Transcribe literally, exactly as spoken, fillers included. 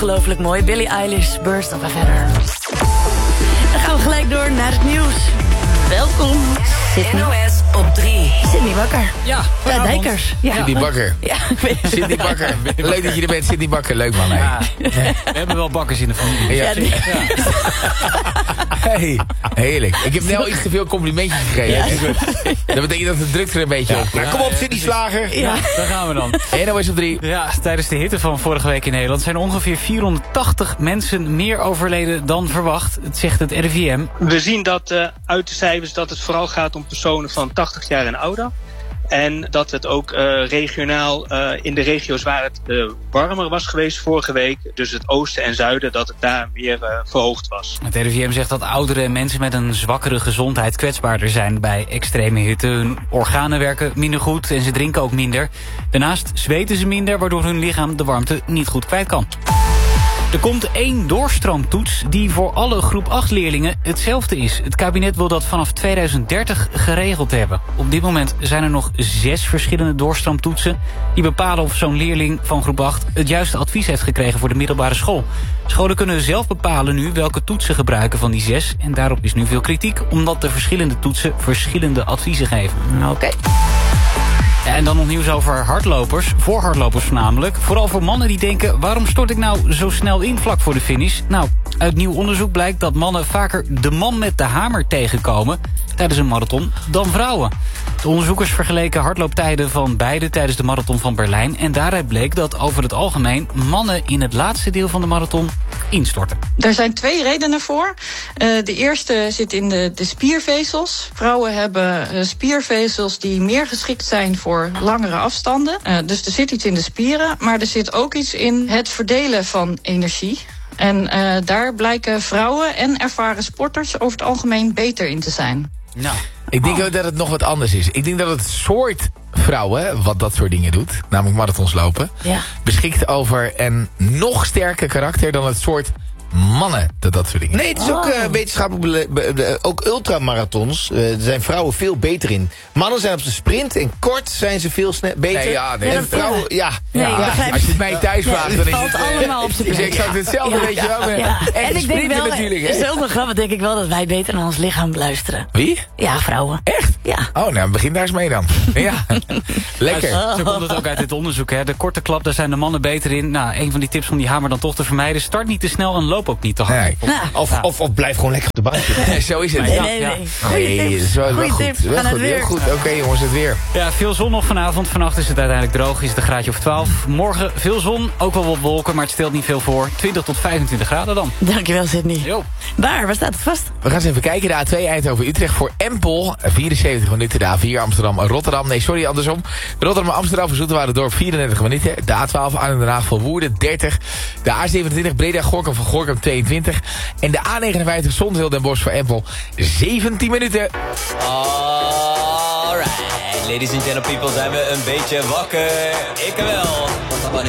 Ongelooflijk mooi. Billie Eilish, Burst of a Feather. Dan gaan we gelijk door naar het nieuws. Welkom, Sydney. N O S op drie. Sydney Bakker. Ja, Ja, Dijkers. Ja. Sydney Bakker. Ja, ik weet het. Sydney Bakker. Leuk dat je er bent, Sydney Bakker. Leuk man. Hey. Ja, we hebben wel bakkers in de familie. Ja. Ja, die- Hey, heerlijk. Ik heb Nel iets te veel complimentjes gegeven. Ja. Dat betekent dat de druk er een beetje op. Maar kom op, Sydney Slager. Ja. Daar gaan we dan. En dan is op drie. Ja, tijdens de hitte van vorige week in Nederland zijn ongeveer vierhonderdtachtig mensen meer overleden dan verwacht. Het zegt het R I V M. We zien dat uh, uit de cijfers dat het vooral gaat om personen van tachtig jaar en ouder. En dat het ook uh, regionaal uh, in de regio's waar het uh, warmer was geweest vorige week, dus het oosten en zuiden, dat het daar meer uh, verhoogd was. Het R I V M zegt dat ouderen en mensen met een zwakkere gezondheid kwetsbaarder zijn bij extreme hitte. Hun organen werken minder goed en ze drinken ook minder. Daarnaast zweten ze minder, waardoor hun lichaam de warmte niet goed kwijt kan. Er komt één doorstroomtoets die voor alle groep acht leerlingen hetzelfde is. Het kabinet wil dat vanaf tweeduizend dertig geregeld hebben. Op dit moment zijn er nog zes verschillende doorstroomtoetsen die bepalen of zo'n leerling van groep acht het juiste advies heeft gekregen voor de middelbare school. Scholen kunnen zelf bepalen nu welke toetsen gebruiken van die zes. En daarop is nu veel kritiek, omdat de verschillende toetsen verschillende adviezen geven. Oké. Okay. Ja, en dan nog nieuws over hardlopers, voor hardlopers voornamelijk. Vooral voor mannen die denken, waarom stort ik nou zo snel in vlak voor de finish? Nou, uit nieuw onderzoek blijkt dat mannen vaker de man met de hamer tegenkomen tijdens een marathon dan vrouwen. De onderzoekers vergeleken hardlooptijden van beide tijdens de marathon van Berlijn. En daaruit bleek dat over het algemeen mannen in het laatste deel van de marathon instorten. Er zijn twee redenen voor. Uh, de eerste zit in de, de spiervezels. Vrouwen hebben uh, spiervezels die meer geschikt zijn voor langere afstanden. Uh, dus er zit iets in de spieren, maar er zit ook iets in het verdelen van energie. En uh, daar blijken vrouwen en ervaren sporters over het algemeen beter in te zijn. Nou, Ik denk ook dat het nog wat anders is. Ik denk dat het soort vrouwen, wat dat soort dingen doet, namelijk marathons lopen, Ja. beschikt over een nog sterker karakter dan het soort mannen dat dat soort dingen doen. Nee, het is ook uh, wetenschappelijk... be- be- ook ultramarathons, uh, daar zijn vrouwen veel beter in. Mannen zijn op de sprint en kort zijn ze veel sne- beter. Nee, ja, nee. en Ja, vrouwen, ja. Nee, ik Ja, begrijp als je het mij thuis vraagt, dan is valt het... eh, allemaal op zijn is plek. exact hetzelfde, Ja. weet je wel. Ja. En En ik denk wel, natuurlijk, hè. zelfs nog grappig denk ik wel dat wij beter naar ons lichaam luisteren. Wie? Ja, vrouwen. Echt? Ja. Oh, nou, begin daar eens mee dan. Ja, lekker. Zo komt het ook uit dit onderzoek. Hè. De korte klap, daar zijn de mannen beter in. Nou, een van die tips om die hamer dan toch te vermijden. Start niet te snel en loop ook niet te hard. Nee. Nou, Of, of, of blijf gewoon lekker op de baan zitten. Nee, zo is het. nee, Ja, nee, ja. nee. Goeie Nee, tips. dat is wel, wel Goeie goed. tips. Wel Gaan het goed, heel weer. goed. Oké jongens, het weer. Ja, veel zon nog vanavond. Vannacht is het uiteindelijk droog. Is het een graadje of twaalf. Morgen veel zon. Ook wel wat wolken, maar het stelt niet veel voor. twintig tot vijfentwintig graden dan. Dankjewel, Sydney. Jo. Waar, waar staat het vast? We gaan eens even kijken. De A twee Eindhoven-Utrecht voor Empel. vierenzeventig minuten. De A vier Amsterdam-Rotterdam. Nee, sorry, andersom. Rotterdam-Amsterdam voor Zoeterwoude-dorp vierendertig minuten. De A twaalf Arnhem-Den Haag voor Woerden dertig. De A zevenentwintig Breda-Gorkum van Gorkum tweeëntwintig. En de A negenenvijftig Zonshil Den Bosch voor Empel zeventien minuten. Alright, ladies and gentlemen, people, zijn we een beetje wakker. Ik wel. Want